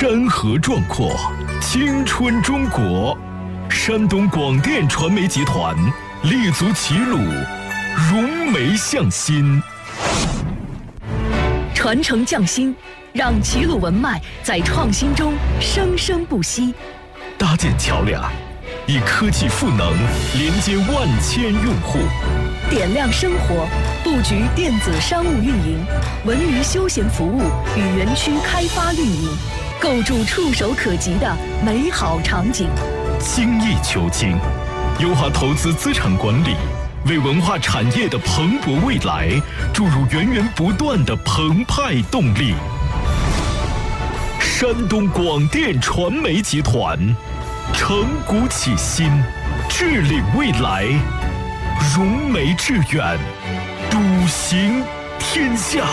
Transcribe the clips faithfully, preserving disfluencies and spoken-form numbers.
山河壮阔，青春中国。山东广电传媒集团立足齐鲁，融媒向心， 传承匠心，让齐鲁文脉在创新中生生不息。 搭建桥梁，以科技赋能连接万千用户。 点亮生活，布局电子商务运营、文娱休闲服务与园区开发运营，构筑触手可及的美好场景。 精益求精，优化投资资产管理，为文化产业的蓬勃未来注入源源不断的澎湃动力。山东广电传媒集团，承股启新，致领未来，融媒致远，笃行天下。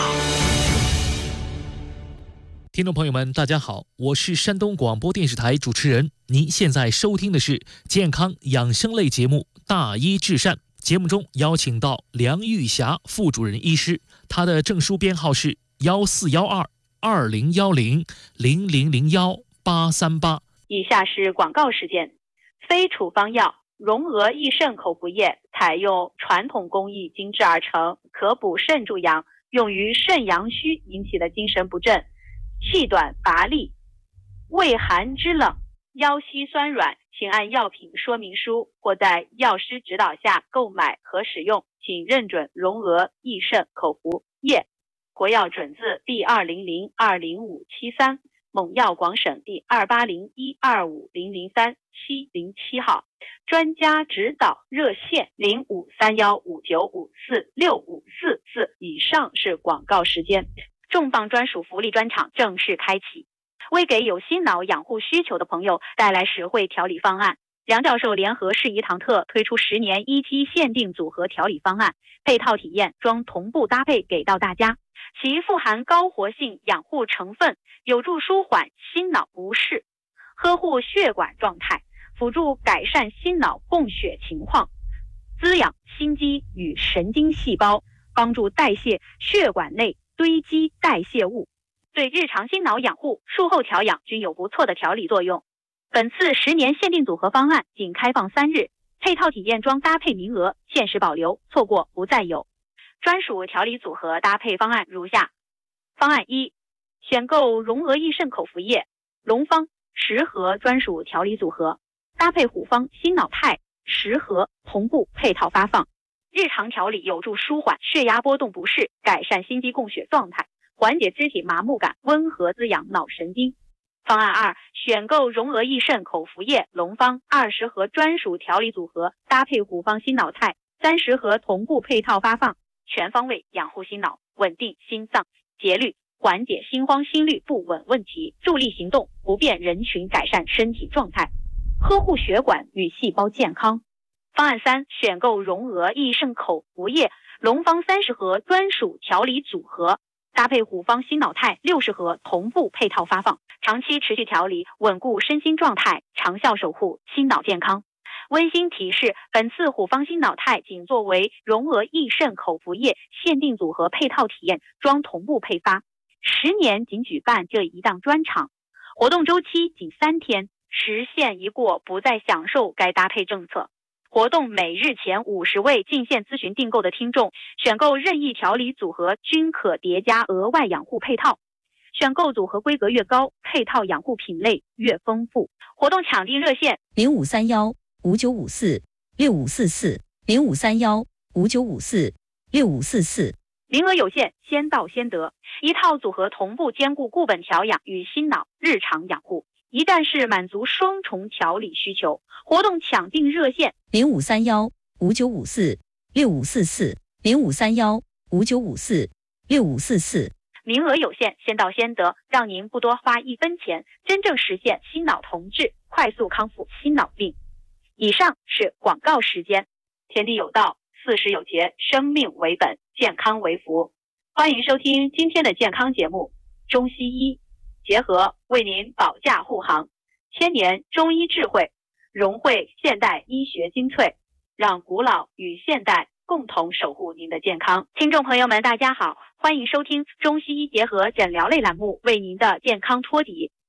听众朋友们，大家好，我是山东广播电视台主持人。您现在收听的是健康养生类节目《大医治善》。节目中邀请到梁玉霞副主任医师，她的证书编号是幺四幺二二零幺零零零零幺八三八。 以下是广告时间。非处方药荣娥益肾口服液采用传统工艺精制而成，可补肾助阳，用于肾阳虚引起的精神不振、气短乏力、畏寒肢冷、腰膝酸软，请按药品说明书或在药师指导下购买和使用，请认准荣娥益肾口服液。国药准字第二零零二零五七三，蒙药广省第二八零一二五零零三七零七号，专家指导热线零五三幺五九五四六五四四。以上是广告时间。重磅专属福利专场正式开启，为给有心脑养护需求的朋友带来实惠调理方案。梁教授联合适宜堂特推出十年一期限定组合调理方案，配套体验装同步搭配给到大家。其富含高活性养护成分，有助舒缓心脑不适，呵护血管状态，辅助改善心脑供血情况，滋养心肌与神经细胞，帮助代谢血管内堆积代谢物，对日常心脑养护、术后调养均有不错的调理作用。本次十年限定组合方案仅开放三日，配套体验装搭配名额限时保留，错过不再有。专属调理组合搭配方案如下：方案一，选购荣娥益肾口服液、龙方十盒专属调理组合，搭配虎方心脑肽十盒同步配套发放。日常调理有助舒缓血压波动不适，改善心肌供血状态，缓解肢体麻木感，温和滋养脑神经。方案二，选购荣娥益肾口服液、龙方二十盒专属调理组合，搭配虎方心脑肽三十盒同步配套发放，全方位养护心脑，稳定心脏节律，缓解心慌心律不稳问题，助力行动不便人群改善身体状态，呵护血管与细胞健康。方案三，选购荣娥益肾口服液、龙方三十盒专属调理组合，搭配虎方心脑肽六十盒同步配套发放，长期持续调理，稳固身心状态，长效守护心脑健康。温馨提示，本次虎方心脑肽仅作为荣娥益肾口服液限定组合配套体验装同步配发，十年仅举办这一档专场，活动周期仅三天，时限一过不再享受该搭配政策。活动每日前五十位进线咨询订购的听众，选购任意调理组合均可叠加额外养护配套，选购组合规格越高，配套养护品类越丰富。活动抢订热线零五三幺五九五四六五四四零五三幺五九五四六五四四。 名额有限，先到先得。一套组合同步兼顾固本调养与心脑日常养护，一站式满足双重调理需求。活动抢订热线零五三幺五九五四六五四四零五三幺五九五四六五四四。 名额有限，先到先得，让您不多花一分钱，真正实现心脑同治，快速康复心脑病。以上是广告时间。天地有道，四时有节，生命为本，健康为福。欢迎收听今天的健康节目，中西医结合为您保驾护航，千年中医智慧融汇现代医学精粹，让古老与现代共同守护您的健康。听众朋友们大家好，欢迎收听中西医结合诊疗类栏目为您的健康托底。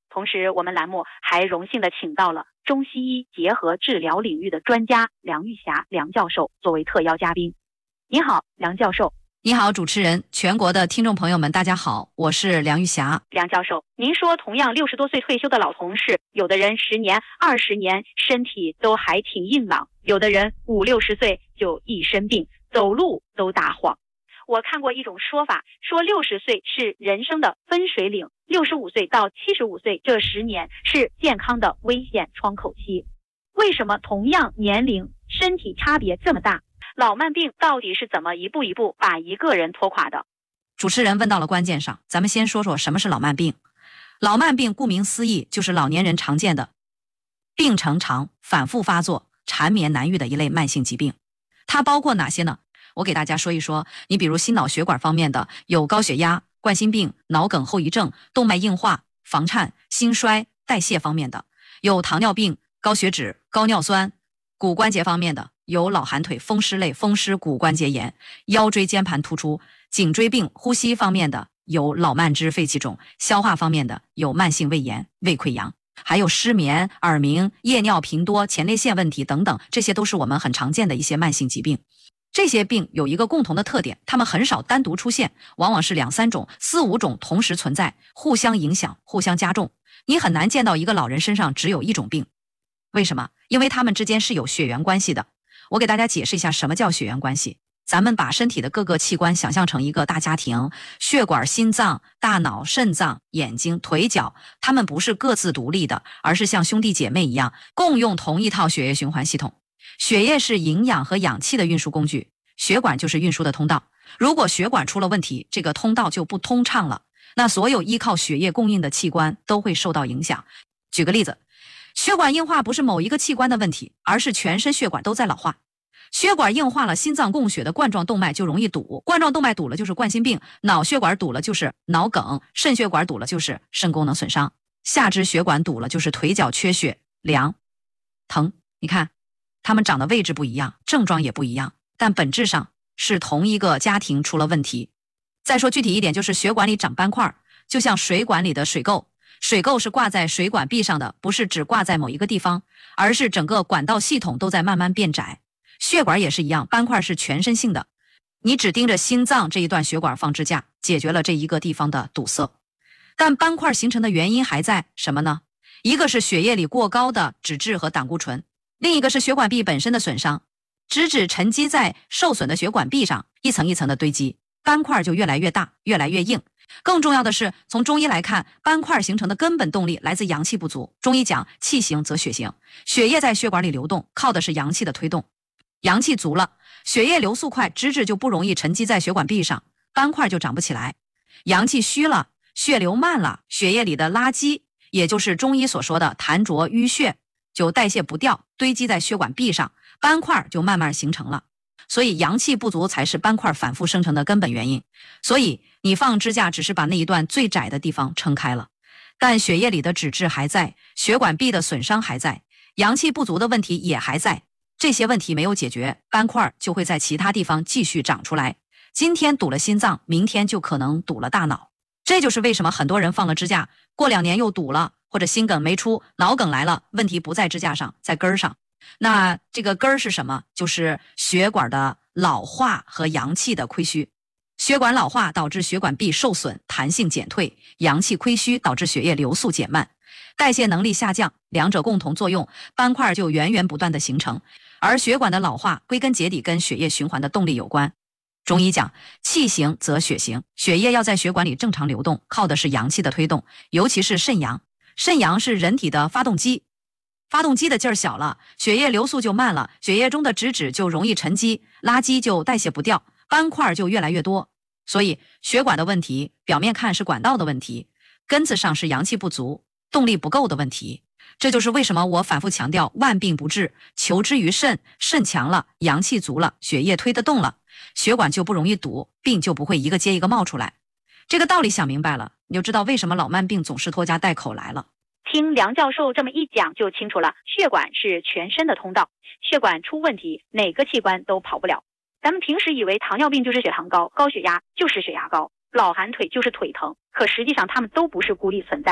同时，我们栏目还荣幸的请到了中西医结合治疗领域的专家梁玉霞梁教授作为特邀嘉宾。你好，梁教授。 你好，主持人，全国的听众朋友们，大家好，我是梁玉霞。 梁教授，您说同样六十多岁退休的老同事，有的人十年、二十年身体都还挺硬朗，有的人五六十岁就一身病，走路都打晃。我看过一种说法，说六十岁是人生的分水岭，六十五岁到七十五岁这十年是健康的危险窗口期。为什么同样年龄，身体差别这么大？老慢病到底是怎么一步一步把一个人拖垮的？ 主持人问到了关键上，咱们先说说什么是老慢病。老慢病顾名思义，就是老年人常见的病程长、反复发作、缠绵难愈的一类慢性疾病。它包括哪些呢？我给大家说一说，你比如心脑血管方面的，有高血压、冠心病、脑梗后遗症、动脉硬化、房颤、心衰、代谢方面的，有糖尿病、高血脂、高尿酸；骨关节方面的，有老寒腿、风湿类风湿骨关节炎、腰椎间盘突出；颈椎病、呼吸方面的，有老慢支、肺气肿；消化方面的，有慢性胃炎、胃溃疡；还有失眠、耳鸣、夜尿频多、前列腺问题等等，这些都是我们很常见的一些慢性疾病。这些病有一个共同的特点，它们很少单独出现，往往是两三种、四五种同时存在，互相影响，互相加重。你很难见到一个老人身上只有一种病。为什么？因为它们之间是有血缘关系的。我给大家解释一下什么叫血缘关系。咱们把身体的各个器官想象成一个大家庭，血管、心脏、大脑、肾脏、眼睛、腿脚，它们不是各自独立的，而是像兄弟姐妹一样，共用同一套血液循环系统。血液是营养和氧气的运输工具，血管就是运输的通道。如果血管出了问题，这个通道就不通畅了，那所有依靠血液供应的器官都会受到影响。举个例子，血管硬化不是某一个器官的问题，而是全身血管都在老化。血管硬化了，心脏供血的冠状动脉就容易堵，冠状动脉堵了就是冠心病，脑血管堵了就是脑梗，肾血管堵了就是肾功能损伤，下肢血管堵了就是腿脚缺血、凉、疼。你看它们长的位置不一样，症状也不一样，但本质上是同一个家庭出了问题。再说具体一点，就是血管里长斑块，就像水管里的水垢，水垢是挂在水管壁上的，不是只挂在某一个地方，而是整个管道系统都在慢慢变窄。血管也是一样，斑块是全身性的，你只盯着心脏这一段血管放支架，解决了这一个地方的堵塞。但斑块形成的原因还在什么呢？一个是血液里过高的脂质和胆固醇，另一个是血管壁本身的损伤，脂质沉积在受损的血管壁上，一层一层的堆积，斑块就越来越大，越来越硬。更重要的是，从中医来看，斑块形成的根本动力来自阳气不足。中医讲气行则血行，血液在血管里流动，靠的是阳气的推动。阳气足了，血液流速快，脂质就不容易沉积在血管壁上，斑块就长不起来。阳气虚了，血流慢了，血液里的垃圾，也就是中医所说的痰浊淤血，就代谢不掉，堆积在血管壁上，斑块就慢慢形成了。所以阳气不足才是斑块反复生成的根本原因。所以你放支架只是把那一段最窄的地方撑开了，但血液里的脂质还在，血管壁的损伤还在，阳气不足的问题也还在。这些问题没有解决，斑块就会在其他地方继续长出来。今天堵了心脏，明天就可能堵了大脑。这就是为什么很多人放了支架，过两年又堵了，或者心梗没出，脑梗来了，问题不在支架上，在根儿上。那这个根儿是什么？就是血管的老化和阳气的亏虚。血管老化导致血管壁受损，弹性减退，阳气亏虚导致血液流速减慢，代谢能力下降，两者共同作用，斑块就源源不断的形成。而血管的老化归根结底跟血液循环的动力有关。中医讲气行则血行，血液要在血管里正常流动，靠的是阳气的推动，尤其是肾阳。肾阳是人体的发动机，发动机的劲儿小了，血液流速就慢了，血液中的脂质就容易沉积，垃圾就代谢不掉，斑块就越来越多。所以血管的问题表面看是管道的问题，根子上是阳气不足、动力不够的问题。这就是为什么我反复强调万病不治，求之于肾，肾强了，阳气足了，血液推得动了，血管就不容易堵，病就不会一个接一个冒出来。这个道理想明白了，你就知道为什么老慢病总是拖家带口来了。 听梁教授这么一讲就清楚了，血管是全身的通道，血管出问题，哪个器官都跑不了。咱们平时以为糖尿病就是血糖高，高血压就是血压高，老寒腿就是腿疼，可实际上它们都不是孤立存在的。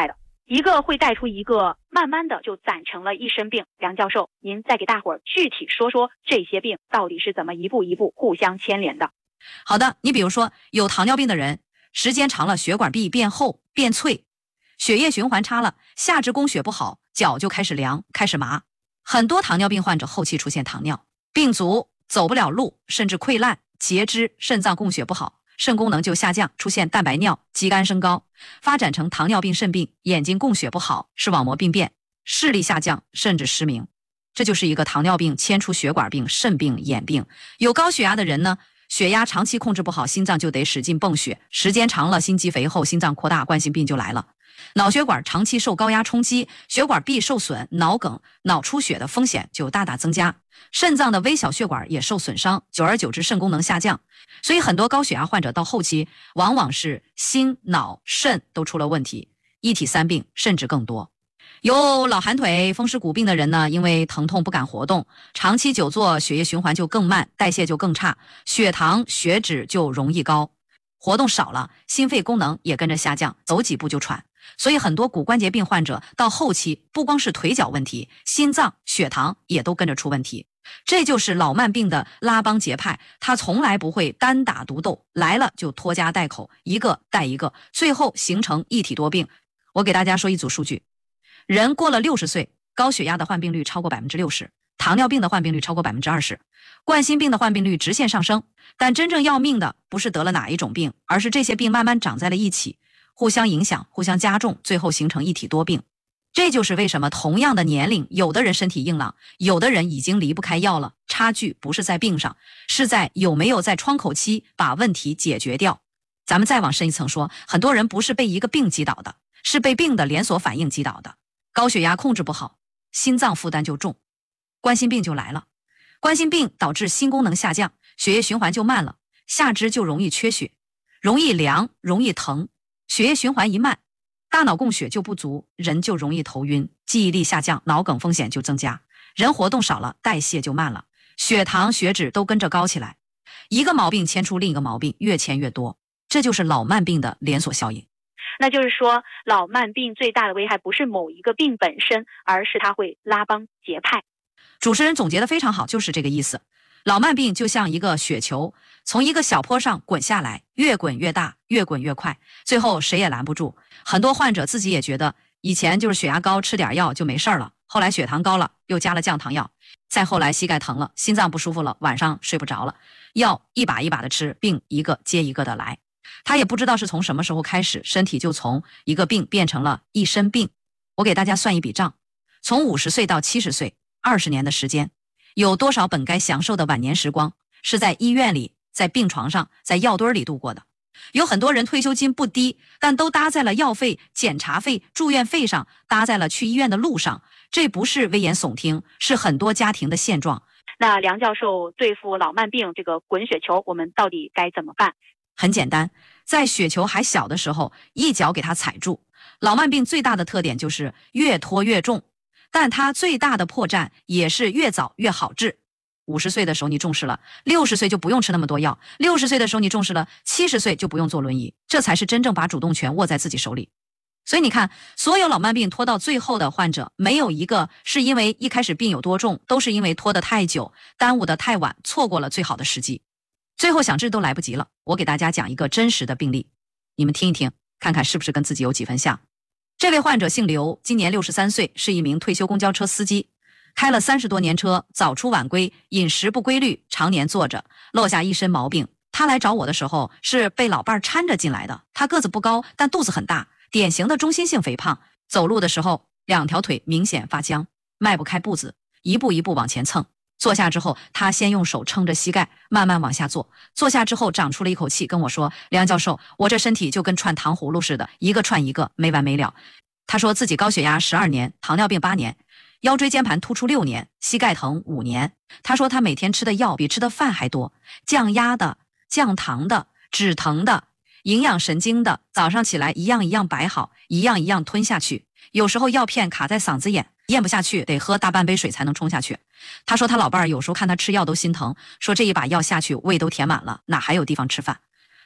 一个会带出一个，慢慢的就攒成了一身病。梁教授，您再给大伙儿具体说说这些病到底是怎么一步一步互相牵连的。 好的，你比如说有糖尿病的人，时间长了血管壁变厚变脆，血液循环差了，下肢供血不好，脚就开始凉开始麻。很多糖尿病患者后期出现糖尿病足，走不了路，甚至溃烂截肢，肾脏供血不好，肾功能就下降，出现蛋白尿、肌酐升高，发展成糖尿病肾病，眼睛供血不好，视网膜病变，视力下降，甚至失明。这就是一个糖尿病牵出血管病、肾病、眼病。有高血压的人呢，血压长期控制不好，心脏就得使劲泵血，时间长了，心肌肥厚，心脏扩大，冠心病就来了。脑血管长期受高压冲击，血管壁受损，脑梗、脑出血的风险就大大增加。肾脏的微小血管也受损伤，久而久之肾功能下降。所以很多高血压患者到后期往往是心、脑、肾都出了问题，一体三病甚至更多。有老寒腿、风湿骨病的人呢，因为疼痛不敢活动，长期久坐，血液循环就更慢，代谢就更差，血糖、血脂就容易高，活动少了，心肺功能也跟着下降，走几步就喘。所以很多骨关节病患者到后期不光是腿脚问题，心脏、血糖也都跟着出问题。这就是老慢病的拉帮结派，他从来不会单打独斗，来了就拖家带口，一个带一个，最后形成一体多病。我给大家说一组数据，人过了六十岁，高血压的患病率超过 百分之六十， 糖尿病的患病率超过 百分之二十， 冠心病的患病率直线上升。但真正要命的不是得了哪一种病，而是这些病慢慢长在了一起，互相影响，互相加重，最后形成一体多病。这就是为什么同样的年龄，有的人身体硬朗，有的人已经离不开药了。差距不是在病上，是在有没有在窗口期把问题解决掉。咱们再往深一层说，很多人不是被一个病击倒的，是被病的连锁反应击倒的。高血压控制不好，心脏负担就重，冠心病就来了。冠心病导致心功能下降，血液循环就慢了，下肢就容易缺血，容易凉，容易疼，血液循环一慢，大脑供血就不足，人就容易头晕，记忆力下降，脑梗风险就增加。人活动少了，代谢就慢了，血糖、血脂都跟着高起来。一个毛病牵出另一个毛病，越牵越多，这就是老慢病的连锁效应。 那就是说，老慢病最大的危害不是某一个病本身，而是它会拉帮结派。 主持人总结得非常好，就是这个意思。老慢病就像一个雪球，从一个小坡上滚下来，越滚越大，越滚越快，最后谁也拦不住。很多患者自己也觉得，以前就是血压高，吃点药就没事了，后来血糖高了，又加了降糖药，再后来膝盖疼了，心脏不舒服了，晚上睡不着了，药一把一把的吃，病一个接一个的来。他也不知道是从什么时候开始，身体就从一个病变成了一身病。我给大家算一笔账，从五十岁到七十岁，二十年的时间，有多少本该享受的晚年时光是在医院里、在病床上、在药堆里度过的？有很多人退休金不低，但都搭在了药费、检查费、住院费上，搭在了去医院的路上。这不是危言耸听，是很多家庭的现状。 那梁教授，对付老慢病这个滚雪球，我们到底该怎么办？ 很简单，在雪球还小的时候，一脚给它踩住。老慢病最大的特点就是越拖越重，但它最大的破绽也是越早越好治。五十岁的时候你重视了，六十岁就不用吃那么多药，六十岁的时候你重视了，七十岁就不用坐轮椅，这才是真正把主动权握在自己手里。所以你看，所有老慢病拖到最后的患者，没有一个是因为一开始病有多重，都是因为拖得太久，耽误得太晚，错过了最好的时机，最后想治都来不及了。我给大家讲一个真实的病例，你们听一听，看看是不是跟自己有几分像。这位患者姓刘，今年六十三岁，是一名退休公交车司机，开了三十多年车，早出晚归，饮食不规律，常年坐着，落下一身毛病。他来找我的时候是被老伴儿搀着进来的，他个子不高，但肚子很大，典型的中心性肥胖，走路的时候两条腿明显发僵，迈不开步子，一步一步往前蹭。坐下之后，他先用手撑着膝盖，慢慢往下坐。坐下之后，长出了一口气，跟我说：“梁教授，我这身体就跟串糖葫芦似的，一个串一个，没完没了。”他说自己高血压十二年，糖尿病八年，腰椎间盘突出六年，膝盖疼五年。他说他每天吃的药比吃的饭还多，降压的、降糖的、止疼的、营养神经的，早上起来一样一样摆好，一样一样吞下去。有时候药片卡在嗓子眼，咽不下去，得喝大半杯水才能冲下去。他说他老伴儿有时候看他吃药都心疼，说这一把药下去胃都填满了，哪还有地方吃饭。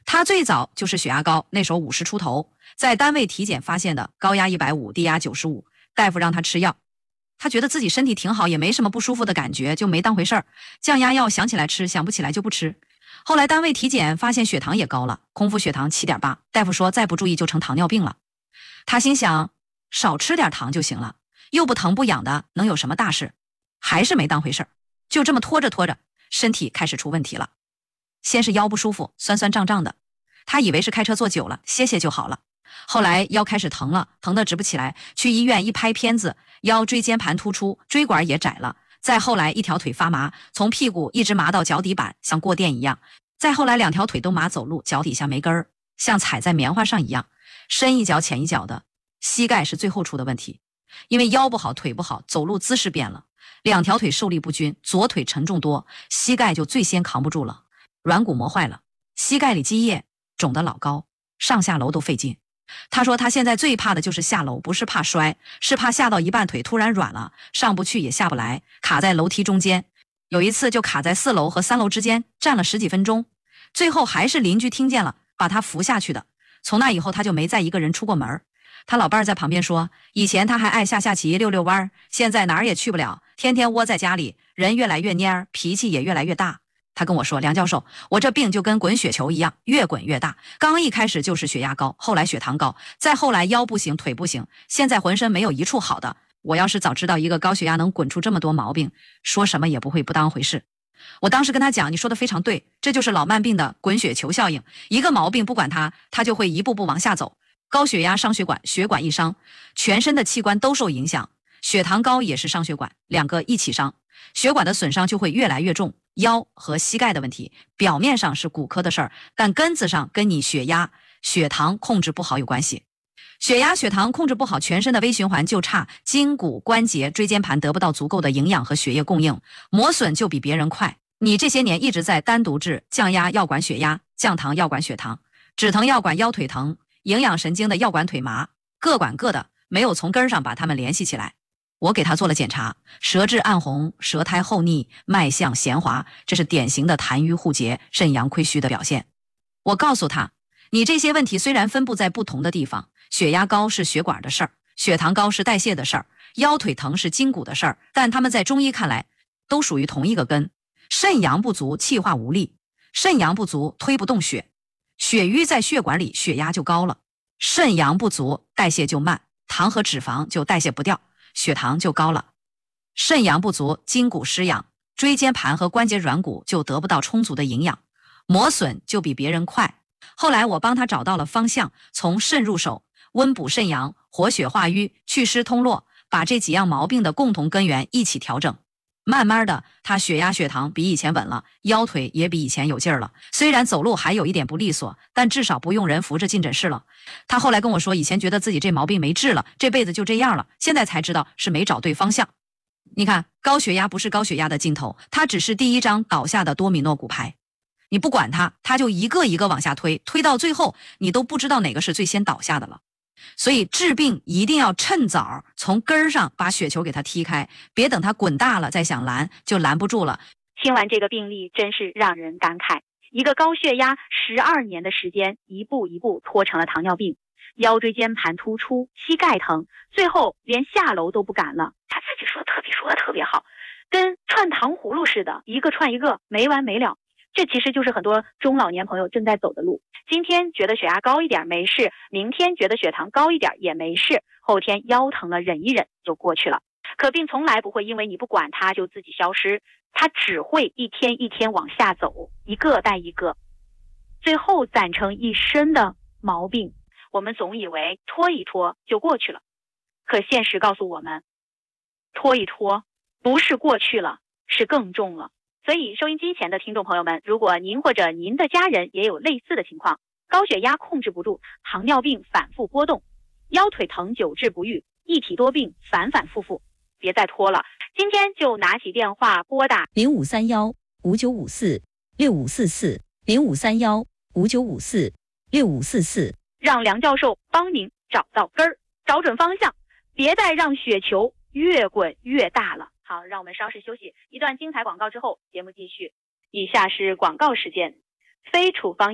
他最早就是血压高，那时候五十出头，在单位体检发现的，高压一百五，低压九十五，大夫让他吃药，他觉得自己身体挺好，也没什么不舒服的感觉，就没当回事儿。降压药想起来吃，想不起来就不吃。后来单位体检发现血糖也高了，空腹血糖 七点八， 大夫说再不注意就成糖尿病了。他心想少吃点糖就行了，又不疼不痒的，能有什么大事？还是没当回事儿，就这么拖着拖着，身体开始出问题了。先是腰不舒服，酸酸胀胀的，他以为是开车坐久了，歇歇就好了。后来腰开始疼了，疼得直不起来，去医院一拍片子，腰椎间盘突出，椎管也窄了。再后来一条腿发麻，从屁股一直麻到脚底板，像过电一样。再后来两条腿都麻，走路脚底下没根儿，像踩在棉花上一样，深一脚浅一脚的。膝盖是最后出的问题，因为腰不好腿不好，走路姿势变了，两条腿受力不均，左腿沉重多，膝盖就最先扛不住了，软骨磨坏了，膝盖里积液肿得老高，上下楼都费劲。他说他现在最怕的就是下楼，不是怕摔，是怕下到一半腿突然软了，上不去也下不来，卡在楼梯中间。有一次就卡在四楼和三楼之间，站了十几分钟，最后还是邻居听见了，把他扶下去的。从那以后他就没再一个人出过门。他老伴儿在旁边说，以前他还爱下下棋溜溜弯，现在哪儿也去不了，天天窝在家里，人越来越蔫，脾气也越来越大。他跟我说，梁教授，我这病就跟滚雪球一样，越滚越大。刚一开始就是血压高，后来血糖高，再后来腰不行腿不行，现在浑身没有一处好的。我要是早知道一个高血压能滚出这么多毛病，说什么也不会不当回事。我当时跟他讲，你说的非常对，这就是老慢病的滚雪球效应，一个毛病不管它，它就会一步步往下走。高血压伤血管，血管一伤，全身的器官都受影响。血糖高也是伤血管，两个一起伤，血管的损伤就会越来越重。腰和膝盖的问题，表面上是骨科的事儿，但根子上跟你血压、血糖控制不好有关系。血压、血糖控制不好，全身的微循环就差，筋骨、关节、椎间盘得不到足够的营养和血液供应，磨损就比别人快。你这些年一直在单独治降压药管血压，降糖药管血糖，止疼药管腰腿疼，营养神经的药管腿麻，各管各的，没有从根上把它们联系起来。我给他做了检查，舌质暗红，舌苔厚腻，脉象弦滑，这是典型的痰瘀互结、肾阳亏虚的表现。我告诉他，你这些问题虽然分布在不同的地方，血压高是血管的事儿，血糖高是代谢的事儿，腰腿疼是筋骨的事儿，但他们在中医看来都属于同一个根。肾阳不足，气化无力，肾阳不足，推不动血，血瘀在血管里，血压就高了。肾阳不足，代谢就慢，糖和脂肪就代谢不掉，血糖就高了。肾阳不足，筋骨失养，椎间盘和关节软骨就得不到充足的营养，磨损就比别人快。后来我帮他找到了方向，从肾入手，温补肾阳，活血化瘀，祛湿通络，把这几样毛病的共同根源一起调整。慢慢的，他血压血糖比以前稳了，腰腿也比以前有劲儿了。虽然走路还有一点不利索，但至少不用人扶着进诊室了。他后来跟我说，以前觉得自己这毛病没治了，这辈子就这样了，现在才知道是没找对方向。你看，高血压不是高血压的尽头，它只是第一张倒下的多米诺骨牌。你不管它，它就一个一个往下推，推到最后，你都不知道哪个是最先倒下的了。所以治病一定要趁早，从根儿上把雪球给它踢开，别等它滚大了再想拦，就拦不住了。 听完这个病例，真是让人感慨。一个高血压十二年的时间，一步一步拖成了糖尿病，腰椎间盘突出，膝盖疼，最后连下楼都不敢了。他自己说特别说的特别好，跟串糖葫芦似的，一个串一个，没完没了。这其实就是很多中老年朋友正在走的路。今天觉得血压高一点没事，明天觉得血糖高一点也没事，后天腰疼了忍一忍就过去了。可病从来不会因为你不管它就自己消失，它只会一天一天往下走，一个带一个，最后攒成一身的毛病。我们总以为拖一拖就过去了，可现实告诉我们，拖一拖不是过去了，是更重了。所以收音机前的听众朋友们，如果您或者您的家人也有类似的情况，高血压控制不住，糖尿病反复波动，腰腿疼久治不愈，一体多病反反复复，别再拖了，今天就拿起电话拨打零五三幺五九五四六五四四零五三幺五九五四六五四四， 让梁教授帮您找到根儿，找准方向，别再让雪球越滚越大了。好，让我们稍事休息一段精彩广告之后，节目继续。以下是广告时间。非处方药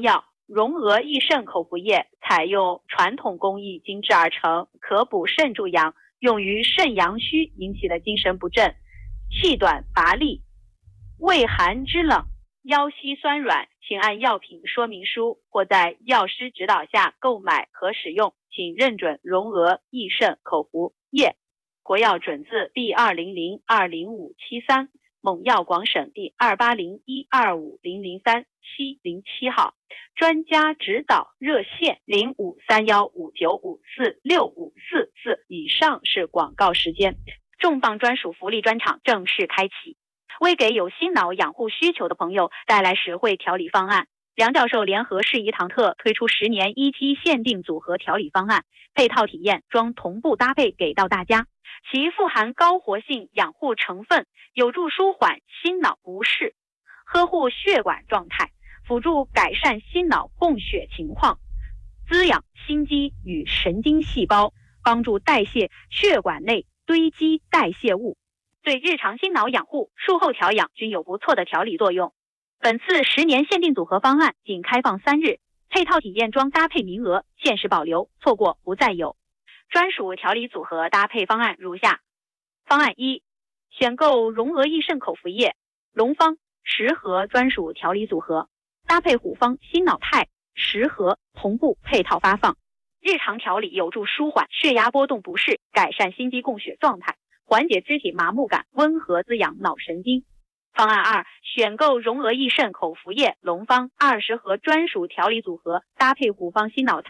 荣额益肾口服液采用传统工艺精制而成，可补肾助阳，用于肾阳虚引起的精神不振、气短乏力、畏寒肢冷、腰膝酸软，请按药品说明书或在药师指导下购买和使用，请认准荣额益肾口服液。国药准字 B 二零零二零五七三，蒙药广省第二八零一二五零零三七零七号，专家指导热线零五三幺五九五四六五四四。以上是广告时间，重磅专属福利专场正式开启，为给有心脑养护需求的朋友带来实惠调理方案。梁教授联合适宜堂特推出十年一期限定组合调理方案，配套体验装同步搭配给到大家，其富含高活性养护成分，有助舒缓心脑不适，呵护血管状态，辅助改善心脑供血情况，滋养心肌与神经细胞，帮助代谢血管内堆积代谢物，对日常心脑养护、术后调养均有不错的调理作用。本次十年限定组合方案仅开放三日，配套体验装搭配名额限时保留，错过不再有。专属调理组合搭配方案如下：方案一，选购荣额益肾口服液、龙方十盒专属调理组合，搭配虎方心脑肽十盒同步配套发放，日常调理有助舒缓血压波动不适，改善心肌供血状态，缓解肢体麻木感，温和滋养脑神经。方案二，选购荣额益肾口服液、龙方二十盒专属调理组合，搭配虎方心脑肽